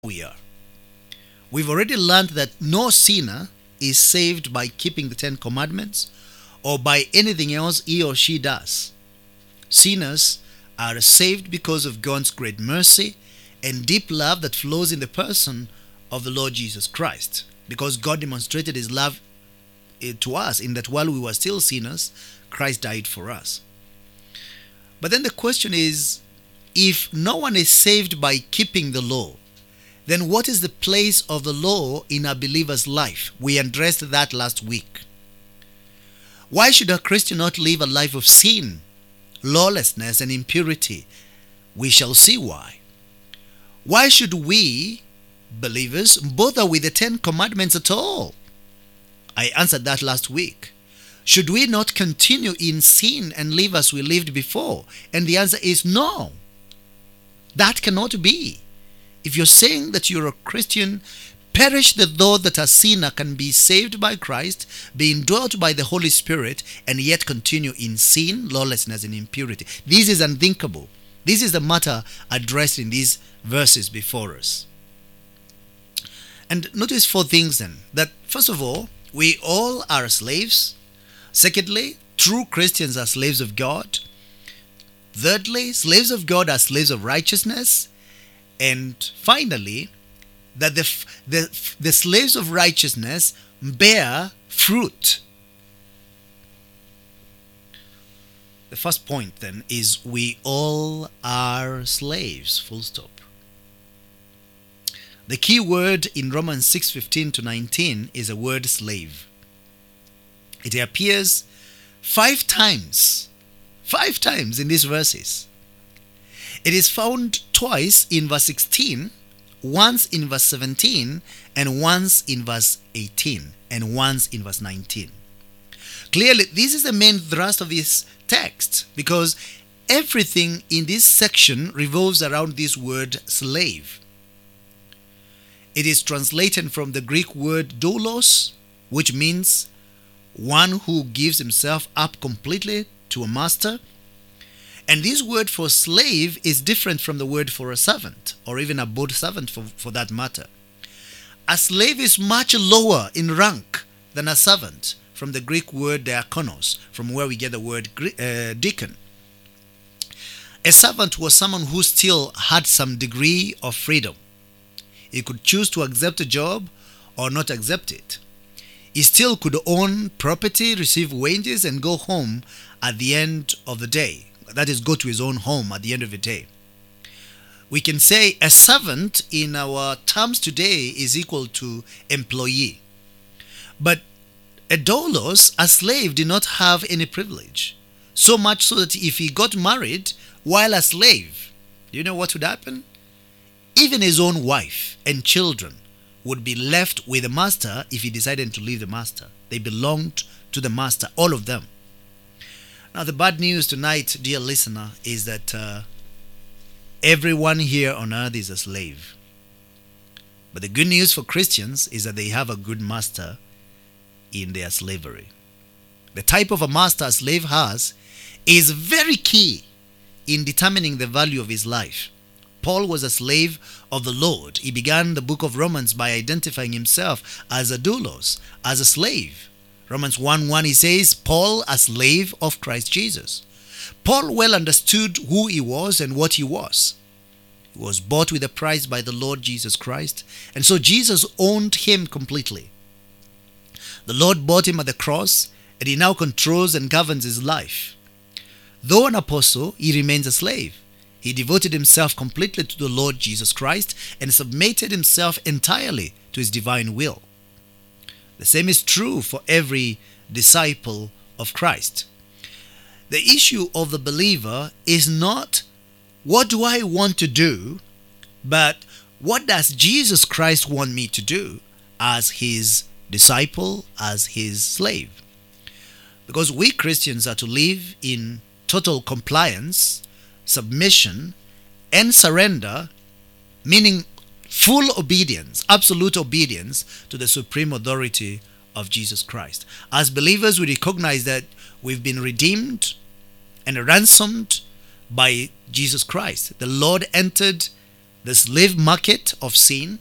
we are. We've already learned that no sinner is saved by keeping the Ten Commandments or by anything else he or she does. Sinners are saved because of God's great mercy and deep love that flows in the person of the Lord Jesus Christ. Because God demonstrated his love to us in that while we were still sinners, Christ died for us. But then the question is, if no one is saved by keeping the law, then what is the place of the law in a believer's life? We addressed that last week. Why should a Christian not live a life of sin, lawlessness, and impurity? We shall see why. Why should we, believers, bother with the Ten Commandments at all? I answered that last week. Should we not continue in sin and live as we lived before? And the answer is no. That cannot be. If you're saying that you're a Christian, perish the thought that a sinner can be saved by Christ, be indwelt by the Holy Spirit, and yet continue in sin, lawlessness, and impurity. This is unthinkable. This is the matter addressed in these verses before us. And notice four things then. That first of all, we all are slaves. Secondly, true Christians are slaves of God. Thirdly, slaves of God are slaves of righteousness. And finally, that the slaves of righteousness bear fruit. The first point then is we all are slaves, full stop. The key word in Romans 6:15 to 19 is the word slave. It appears five times in these verses. It is found twice in verse 16, once in verse 17, and once in verse 18, and once in verse 19. Clearly, this is the main thrust of this text, because everything in this section revolves around this word slave. It is translated from the Greek word doulos, which means one who gives himself up completely to a master. And this word for slave is different from the word for a servant, or even a bond servant for that matter. A slave is much lower in rank than a servant, from the Greek word diakonos, from where we get the word deacon. A servant was someone who still had some degree of freedom. He could choose to accept a job or not accept it. He still could own property, receive wages, and go home at the end of the day. That is, go to his own home at the end of the day. We can say a servant in our terms today is equal to employee. But a doulos, a slave, did not have any privilege. So much so that if he got married while a slave, do you know what would happen? Even his own wife and children would be left with the master if he decided to leave the master. They belonged to the master, all of them. Now, the bad news tonight, dear listener, is that everyone here on earth is a slave. But the good news for Christians is that they have a good master in their slavery. The type of a master a slave has is very key in determining the value of his life. Paul was a slave of the Lord. He began the book of Romans by identifying himself as a doulos, as a slave. Romans 1:1, he says, Paul, a slave of Christ Jesus. Paul well understood who he was and what he was. He was bought with a price by the Lord Jesus Christ, and so Jesus owned him completely. The Lord bought him at the cross, and he now controls and governs his life. Though an apostle, he remains a slave. He devoted himself completely to the Lord Jesus Christ and submitted himself entirely to his divine will. The same is true for every disciple of Christ. The issue of the believer is not, what do I want to do, but what does Jesus Christ want me to do as his disciple, as his slave? Because we Christians are to live in total compliance, submission, and surrender, meaning full obedience, absolute obedience to the supreme authority of Jesus Christ. As believers, we recognize that we've been redeemed and ransomed by Jesus Christ. The Lord entered The slave market of sin